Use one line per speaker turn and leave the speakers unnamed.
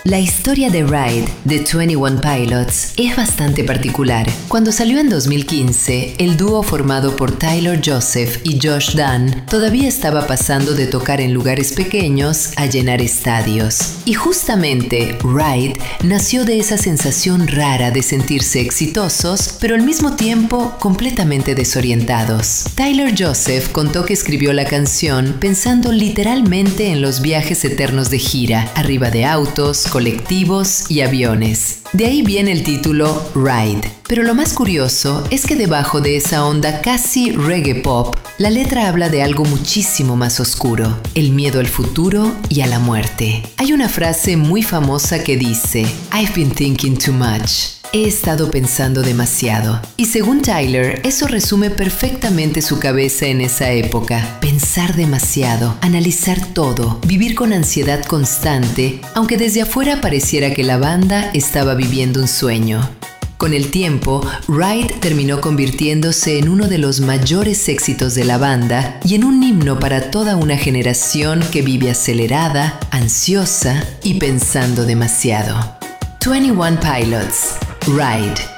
La historia de Ride de 21 Pilots es bastante particular. Cuando salió en 2015, el dúo formado por Tyler Joseph y Josh Dun todavía estaba pasando de tocar en lugares pequeños a llenar estadios. Y justamente Ride nació de esa sensación rara de sentirse exitosos, pero al mismo tiempo completamente desorientados. Tyler Joseph contó que escribió la canción pensando literalmente en los viajes eternos de gira, arriba de autos, colectivos y aviones. De ahí viene el título Ride. Pero lo más curioso es que debajo de esa onda casi reggae pop, la letra habla de algo muchísimo más oscuro, el miedo al futuro y a la muerte. Hay una frase muy famosa que dice, "I've been thinking too much". He estado pensando demasiado. Y según Tyler, eso resume perfectamente su cabeza en esa época. Pensar demasiado, analizar todo, vivir con ansiedad constante, aunque desde afuera pareciera que la banda estaba viviendo un sueño. Con el tiempo, Ride terminó convirtiéndose en uno de los mayores éxitos de la banda y en un himno para toda una generación que vive acelerada, ansiosa y pensando demasiado. 21 Pilots, Ride.